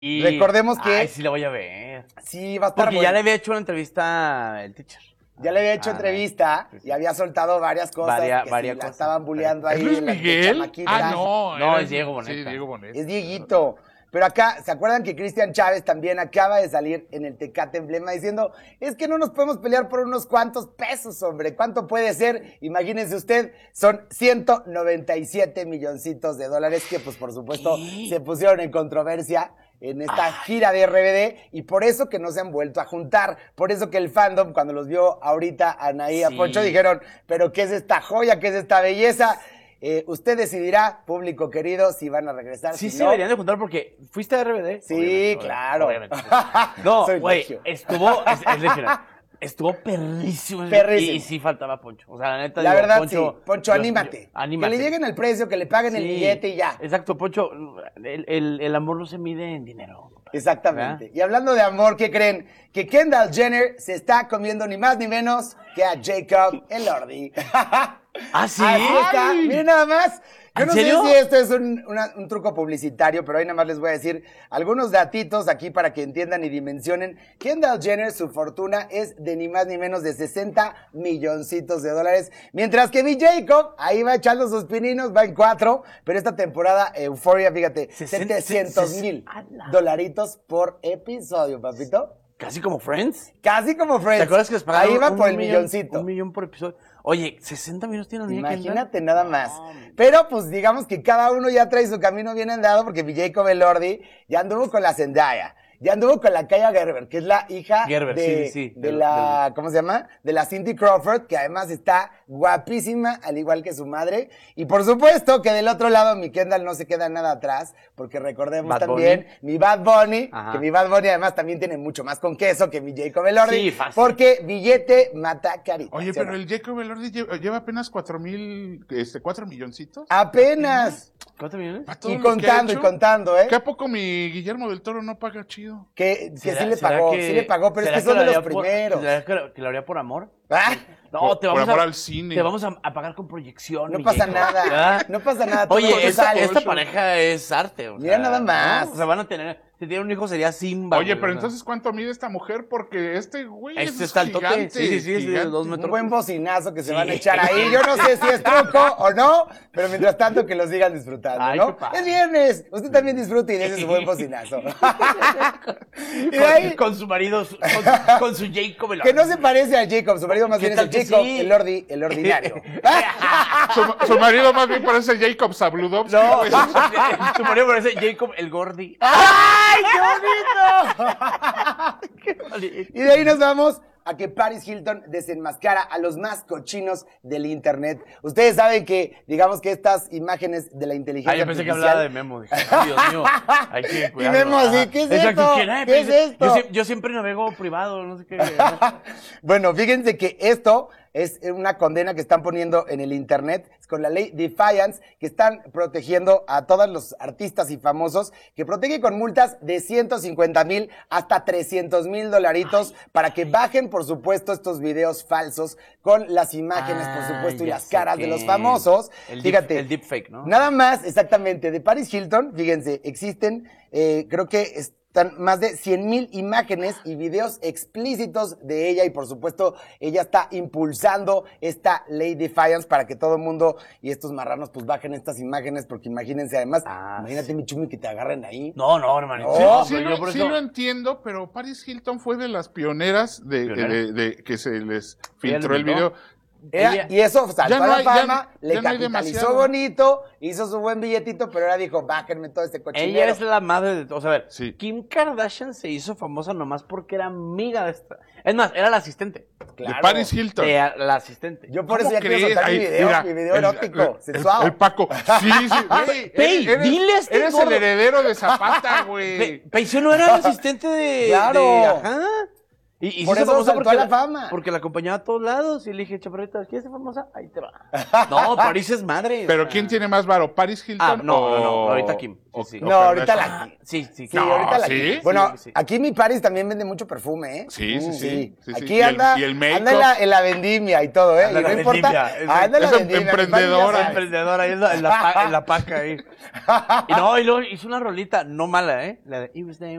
Y... Recordemos que... Ay, sí la voy a ver. Sí, va a estar Porque bueno. ya le había hecho una entrevista el teacher. Ya le había hecho entrevista sí. y había soltado varias cosas Varias que cosas. la estaban bulleando ahí. ¿Es Luis las de Miguel? chamaquita. Ah, no. No, era- es Diego Boneta. Sí, Diego Boneta. Es Dieguito. Pero acá, ¿se acuerdan que Cristian Chávez también acaba de salir en el Tecate Emblema diciendo, es que no nos podemos pelear por unos cuantos pesos, hombre? ¿Cuánto puede ser? Imagínense usted, son 197 milloncitos de dólares que, pues, por supuesto, se pusieron en controversia en esta gira de RBD y por eso que no se han vuelto a juntar. Por eso que el fandom, cuando los vio ahorita a Anaí, a Sí. Poncho, dijeron, pero ¿qué es esta joya? ¿Qué es esta belleza? Usted decidirá, público querido, si van a regresar. Sí si se no. deberían de juntar porque fuiste a RBD. Sí, Obviamente, claro. obviamente. No, Soy güey, regio. estuvo, es regional. Estuvo perrísimo. Perrísimo. Y sí faltaba Poncho. O sea, la neta, La digo, verdad, Poncho, sí. Poncho, anímate. Anímate. Que le lleguen el precio, que le paguen el Sí, billete y ya. Exacto, Poncho, el amor no se mide en dinero. Exactamente. Y hablando de amor, ¿qué creen? Que Kendall Jenner se está comiendo ni más ni menos que a Jacob Elordi. ¿Ah, sí? Así está. Ay. Miren nada más. Yo ¿En no serio? sé si esto es un truco publicitario, pero ahí nada más les voy a decir algunos datitos aquí para que entiendan y dimensionen. Kendall Jenner, su fortuna es de ni más ni menos de 60 milloncitos de dólares, mientras que mi Jacob ahí va echando sus pininos, va en 4, pero esta temporada Euphoria, fíjate, 700,000 dolaritos por episodio, papito. Casi como Friends. Casi como Friends. ¿Te acuerdas que les pagaron Ahí va por el millón, milloncito. 1 millón por episodio? Oye, 60 millones tiene la niña Kendall. Imagínate nada más. Pero pues digamos que cada uno ya trae su camino bien andado porque mi Jacob Elordi ya anduvo con la Zendaya. Ya anduvo con la Kaya Gerber, que es la hija Gerber, de, sí. de la, ¿cómo se llama? De la Cindy Crawford, que además está guapísima, al igual que su madre. Y por supuesto que del otro lado mi Kendall no se queda nada atrás, porque recordemos Bad también mi Bad Bunny, Ajá. que mi Bad Bunny además también tiene mucho más con queso que mi Jacob Elordi. Sí, fácil. Porque billete mata carita. Oye, ¿sí o pero no? el Jacob Elordi lleva apenas 4 milloncitos. Apenas. ¿Cuántos millones? ¿Pa' todo Y lo que ha contando, y hecho? contando, ¿eh? ¿Qué a poco mi Guillermo del Toro no paga chido? Que sí ¿Será- le será pagó, que- sí le pagó, pero es será que son de lo los haría por- primeros. ¿Será que lo haría por amor? Ah, No, Por- te vamos por amor a, al cine. Te vamos a pagar con proyección. no mi pasa Jacob. nada, ¿Verdad? no pasa nada. todo lo Oye, que esta sale. pareja es arte. O Mira sea, nada más. ¿no? O sea, van a tener. Si tiene un hijo sería Simba. Oye, güey, pero o sea. entonces, ¿cuánto mide esta mujer? Porque este güey Este es está al toque. gigante, Sí, es de gigante. 2 Un metros. buen bocinazo que se Sí. van a echar ahí. Yo no sé si es truco o no, pero mientras tanto que lo sigan disfrutando, Ay, ¿no? qué padre. Es viernes. Usted también disfrute y dése su buen bocinazo. Y de ahí, Con su marido, con su Jacob Elordi. que no se parece a Jacob, su marido más ¿Qué bien es el tal que Jacob, sí? el ordinario. Su marido más bien parece Jacob Zabludovsky. No, güey. su marido parece Jacob el Gordi. ¡Ay, qué bonito! Qué bonito. Y de ahí nos vamos a que Paris Hilton desenmascara a los más cochinos del internet. Ustedes saben que, digamos que estas imágenes de la inteligencia Yo pensé que artificial... hablaba de Memo. Dije, ay, Dios mío, hay que cuidarlo. Memo así, ¿qué es esto? ¿Qué es esto? Yo siempre navego privado, no sé qué. Bueno, fíjense que esto es una condena que están poniendo en el internet con la ley Defiance, que están protegiendo a todos los artistas y famosos, que protege con multas de 150,000 hasta 300,000 dolaritos para que bajen, por supuesto, estos videos falsos con las imágenes, por supuesto, y ya las sé caras de qué. los famosos. Fíjate. El deepfake, ¿no? Nada más, exactamente, de Paris Hilton, fíjense, existen, creo que están más de 100,000 imágenes y videos explícitos de ella y por supuesto ella está impulsando esta ley Defiance para que todo el mundo y estos marranos pues bajen estas imágenes porque imagínense además, imagínate mi chumi que te agarren ahí. No, hermanito. No, Sí, pero yo por sí eso- lo entiendo, pero Paris Hilton fue de las pioneras de que se les filtró el inventó? video. Y eso saltó ya no a la hay- fama, ya le no hay capitalizó demasiado. bonito, hizo su buen billetito, pero ahora dijo, bájenme todo este cochinero. Ella es la madre de... O sea, a ver, Sí. Kim Kardashian se hizo famosa nomás porque era amiga de esta... Es más, era la asistente. Claro. De Paris Hilton. La asistente. Yo por eso ¿Cómo ya quiero crees? soltar Ahí, mira, mi video el- erótico, el- sensual. El Paco. Sí, sí. Güey, Pey, dile a este eres gordo. el heredero de Zapata, güey. Peicio no era la asistente de... Claro. de- ajá. Y Por se hizo eso famosa saltó a la fama. Porque la acompañaba a todos lados. Y le dije, chaparrita, ¿quieres ser famosa? Ahí te va. No, París es madre. ¿Pero quién tiene más varo? ¿Paris Hilton no, o...? ahorita Kim. Sí, sí. No, ahorita la Kim. Sí. Sí, No, ahorita la ¿sí? Kim. Bueno, Sí. aquí mi Paris también vende mucho perfume, ¿eh? Sí. Aquí Y anda, y el anda make-up. en la vendimia y todo, ¿eh? Anda Y en no la importa. vendimia. Anda en la Es vendimia. mi emprendedora. Paris ya Emprendedora ahí en la paca ahí. Y luego hizo una rolita no mala, ¿eh? La de It was the